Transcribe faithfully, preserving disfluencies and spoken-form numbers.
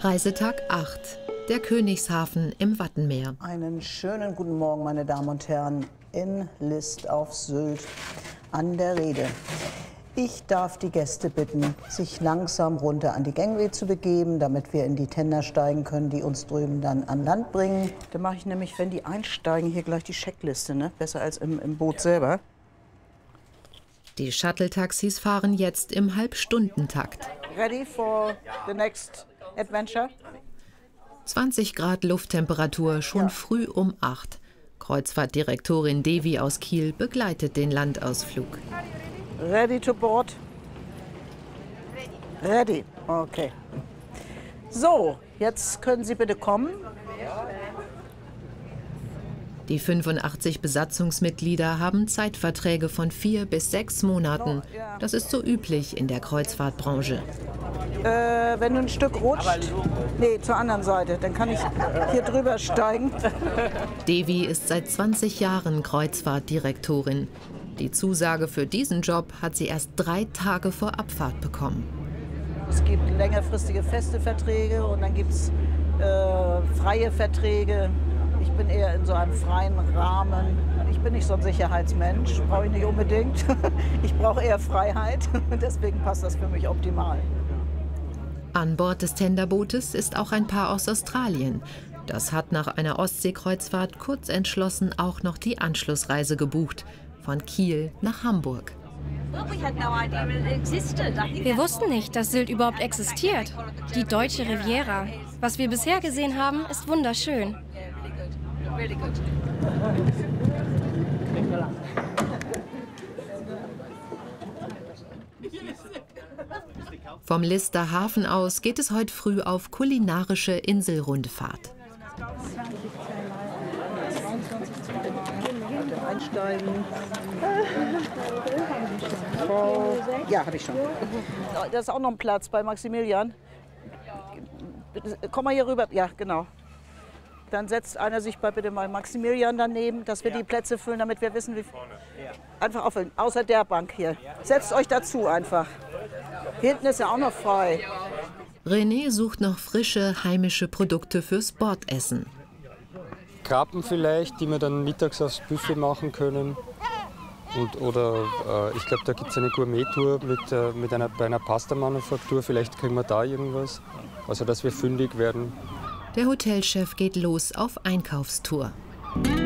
Reisetag acht. Der Königshafen im Wattenmeer. Einen schönen guten Morgen, meine Damen und Herren, in List auf Sylt an der Rede. Ich darf die Gäste bitten, sich langsam runter an die Gangway zu begeben, damit wir in die Tender steigen können, die uns drüben dann an Land bringen. Da mache ich nämlich, wenn die einsteigen, hier gleich die Checkliste, ne? Besser als im, im Boot selber. Die Shuttle-Taxis fahren jetzt im Halbstundentakt. Ready for the next adventure? zwanzig Grad Lufttemperatur, schon ja. Früh um acht. Kreuzfahrtdirektorin Devi aus Kiel begleitet den Landausflug. Ready to board? Ready. Okay. So, jetzt können Sie bitte kommen. Die fünfundachtzig Besatzungsmitglieder haben Zeitverträge von vier bis sechs Monaten. Das ist so üblich in der Kreuzfahrtbranche. Äh, wenn du ein Stück rutscht, nee, zur anderen Seite, dann kann ich hier drüber steigen. Devi ist seit zwanzig Jahren Kreuzfahrtdirektorin. Die Zusage für diesen Job hat sie erst drei Tage vor Abfahrt bekommen. Es gibt längerfristige feste Verträge und dann gibt es äh, freie Verträge. Ich bin eher in so einem freien Rahmen. Ich bin nicht so ein Sicherheitsmensch, brauche ich nicht unbedingt. Ich brauche eher Freiheit und deswegen passt das für mich optimal. An Bord des Tenderbootes ist auch ein Paar aus Australien. Das hat nach einer Ostseekreuzfahrt kurz entschlossen auch noch die Anschlussreise gebucht. Von Kiel nach Hamburg. Wir wussten nicht, dass Sylt überhaupt existiert. Die deutsche Riviera. Was wir bisher gesehen haben, ist wunderschön. Vom Lister Hafen aus geht es heute früh auf kulinarische Inselrundfahrt. Einsteigen. Ja, habe ich schon. Da ist auch noch ein Platz bei Maximilian. Komm mal hier rüber. Ja, genau. Dann setzt einer sich bei bitte mal Maximilian daneben, dass wir die Plätze füllen, damit wir wissen, wie viel. Einfach auffüllen. Außer der Bank hier. Setzt euch dazu einfach. Hinten ist ja auch noch frei. René sucht noch frische, heimische Produkte fürs Bordessen. Krabben vielleicht, die wir dann mittags aufs Buffet machen können. Und, oder äh, ich glaube, da gibt es eine Gourmet-Tour mit, äh, mit einer, bei einer Pasta-Manufaktur. Vielleicht kriegen wir da irgendwas. Also, dass wir fündig werden. Der Hotelchef geht los auf Einkaufstour.